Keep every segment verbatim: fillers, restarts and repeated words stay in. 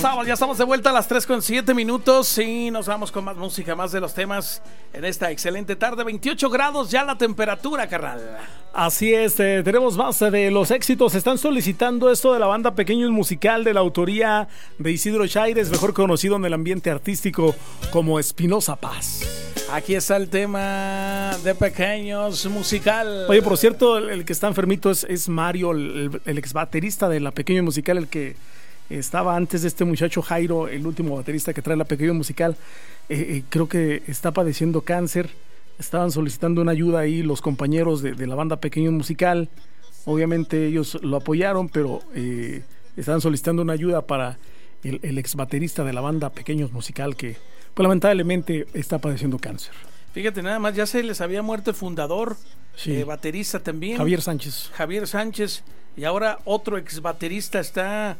estamos, ya estamos de vuelta a las tres con siete minutos y nos vamos con más música, más de los temas en esta excelente tarde. veintiocho grados ya la temperatura, carnal. Así es, eh, tenemos más de los éxitos. Están solicitando esto de la banda Pequeños Musical, de la autoría de Isidro Chaires, mejor conocido en el ambiente artístico como Espinosa Paz. Aquí está el tema de Pequeños Musical. Oye, por cierto, el, el que está enfermito es, es Mario, el, el ex baterista de la Pequeños Musical, el que estaba antes de este muchacho Jairo, el último baterista que trae la Pequeños Musical. Eh, eh, creo que está padeciendo cáncer. Estaban solicitando una ayuda ahí los compañeros de, de la banda Pequeños Musical. Obviamente ellos lo apoyaron, pero eh, estaban solicitando una ayuda para el, el ex baterista de la banda Pequeños Musical, que pues lamentablemente está padeciendo cáncer. Fíjate, nada más, ya se les había muerto el fundador, sí. eh, baterista también. Javier Sánchez. Javier Sánchez. Y ahora otro ex baterista está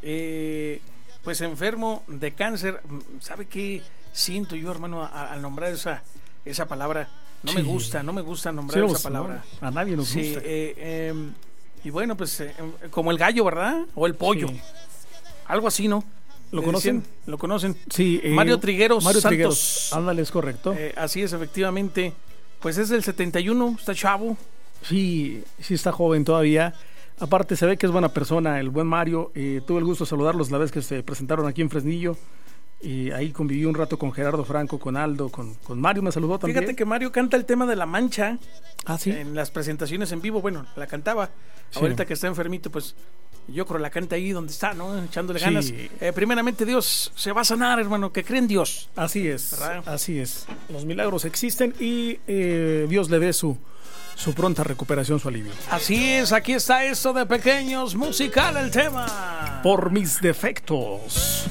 eh, pues enfermo de cáncer. ¿Sabe qué siento yo, hermano, a- al nombrar esa, esa palabra? No Sí. me gusta, no me gusta nombrar Sí, esa palabra. no, a nadie nos Sí, gusta. eh, eh, y bueno, pues eh, como el gallo, ¿verdad? O el pollo. Sí. Algo así, ¿no? ¿Lo Le conocen? decían, ¿Lo conocen? Sí, eh, Mario Trigueros Mario Santos. Trigueros. Ándale, es correcto. Eh, así es, efectivamente. Pues es del setenta y uno, está chavo. Sí, sí está joven todavía. Aparte se ve que es buena persona el buen Mario. Eh, tuve el gusto de saludarlos la vez que se presentaron aquí en Fresnillo. Y ahí conviví un rato con Gerardo Franco, con Aldo, con, con Mario me saludó también. Fíjate que Mario canta el tema de La Mancha Ah, sí. en las presentaciones en vivo. Bueno, la cantaba. Sí. Ahorita que está enfermito, pues yo creo la canta ahí donde está, ¿no? Echándole Sí. ganas. Eh, primeramente, Dios se va a sanar, hermano, que cree en Dios. Así es, ¿Verdad? así es. Los milagros existen y eh, Dios le dé su, su pronta recuperación, su alivio. Así es, aquí está esto de Pequeños Musical, el tema. Por mis defectos.